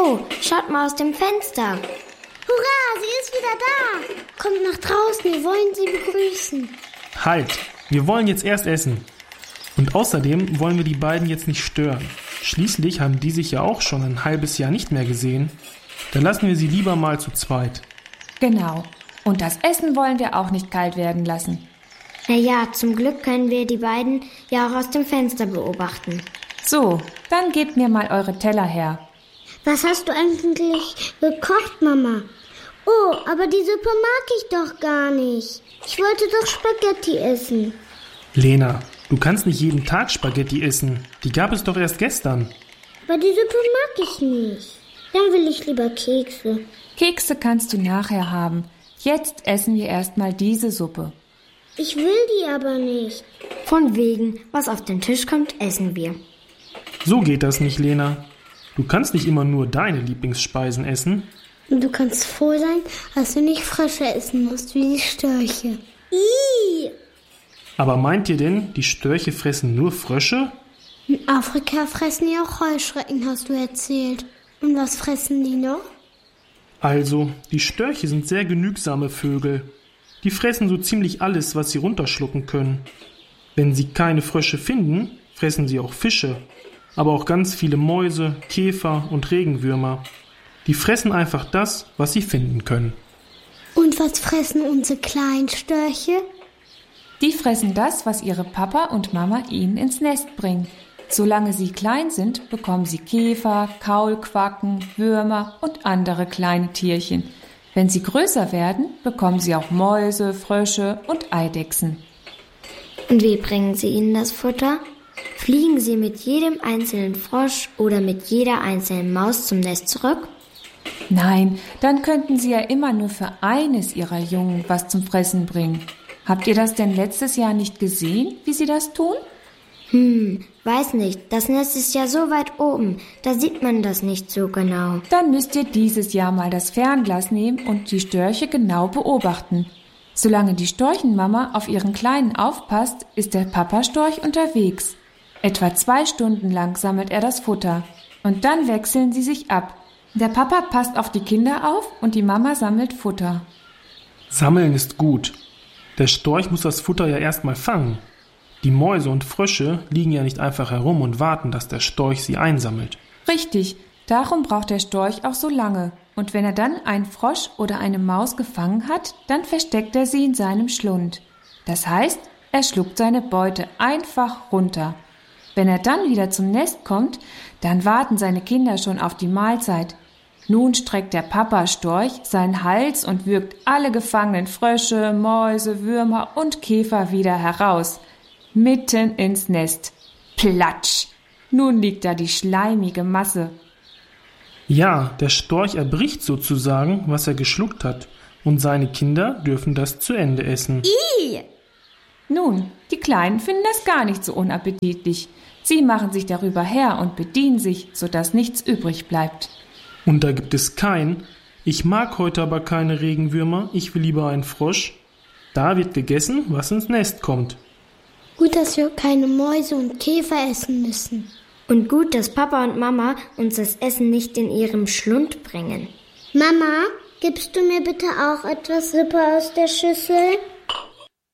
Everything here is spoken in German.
Oh, schaut mal aus dem Fenster. Hurra, sie ist wieder da. Kommt nach draußen, wir wollen sie begrüßen. Halt, wir wollen jetzt erst essen. Und außerdem wollen wir die beiden jetzt nicht stören. Schließlich haben die sich ja auch schon ein halbes Jahr nicht mehr gesehen. Dann lassen wir sie lieber mal zu zweit. Genau. Und das Essen wollen wir auch nicht kalt werden lassen. Naja, zum Glück können wir die beiden ja auch aus dem Fenster beobachten. So, dann gebt mir mal eure Teller her. Was hast du eigentlich gekocht, Mama? Oh, aber die Suppe mag ich doch gar nicht. Ich wollte doch Spaghetti essen. Lena, du kannst nicht jeden Tag Spaghetti essen. Die gab es doch erst gestern. Aber die Suppe mag ich nicht. Dann will ich lieber Kekse. Kekse kannst du nachher haben. Jetzt essen wir erstmal diese Suppe. Ich will die aber nicht. Von wegen, was auf den Tisch kommt, essen wir. So geht das nicht, Lena. Du kannst nicht immer nur deine Lieblingsspeisen essen. Und du kannst froh sein, dass du nicht Frösche essen musst wie die Störche. Ih! Aber meint ihr denn, die Störche fressen nur Frösche? In Afrika fressen die auch Heuschrecken, hast du erzählt. Und was fressen die noch? Also, die Störche sind sehr genügsame Vögel. Die fressen so ziemlich alles, was sie runterschlucken können. Wenn sie keine Frösche finden, fressen sie auch Fische, aber auch ganz viele Mäuse, Käfer und Regenwürmer. Die fressen einfach das, was sie finden können. Und was fressen unsere kleinen Störche? Die fressen das, was ihre Papa und Mama ihnen ins Nest bringen. Solange sie klein sind, bekommen sie Käfer, Kaulquacken, Würmer und andere kleine Tierchen. Wenn sie größer werden, bekommen sie auch Mäuse, Frösche und Eidechsen. Und wie bringen sie ihnen das Futter? Fliegen sie mit jedem einzelnen Frosch oder mit jeder einzelnen Maus zum Nest zurück? Nein, dann könnten sie ja immer nur für eines ihrer Jungen was zum Fressen bringen. Habt ihr das denn letztes Jahr nicht gesehen, wie sie das tun? Weiß nicht. Das Nest ist ja so weit oben. Da sieht man das nicht so genau. Dann müsst ihr dieses Jahr mal das Fernglas nehmen und die Störche genau beobachten. Solange die Storchenmama auf ihren Kleinen aufpasst, ist der Papastorch unterwegs. Etwa 2 Stunden lang sammelt er das Futter. Und dann wechseln sie sich ab. Der Papa passt auf die Kinder auf und die Mama sammelt Futter. Sammeln ist gut. Der Storch muss das Futter ja erstmal fangen. Die Mäuse und Frösche liegen ja nicht einfach herum und warten, dass der Storch sie einsammelt. Richtig, darum braucht der Storch auch so lange. Und wenn er dann einen Frosch oder eine Maus gefangen hat, dann versteckt er sie in seinem Schlund. Das heißt, er schluckt seine Beute einfach runter. Wenn er dann wieder zum Nest kommt, dann warten seine Kinder schon auf die Mahlzeit. Nun streckt der Papastorch seinen Hals und würgt alle gefangenen Frösche, Mäuse, Würmer und Käfer wieder heraus. Mitten ins Nest. Platsch! Nun liegt da die schleimige Masse. Ja, der Storch erbricht sozusagen, was er geschluckt hat. Und seine Kinder dürfen das zu Ende essen. Ih! Nun, die Kleinen finden das gar nicht so unappetitlich. Sie machen sich darüber her und bedienen sich, sodass nichts übrig bleibt. Und da gibt es kein: Ich mag heute aber keine Regenwürmer, ich will lieber einen Frosch. Da wird gegessen, was ins Nest kommt. Gut, dass wir keine Mäuse und Käfer essen müssen. Und gut, dass Papa und Mama uns das Essen nicht in ihrem Schlund bringen. Mama, gibst du mir bitte auch etwas Suppe aus der Schüssel?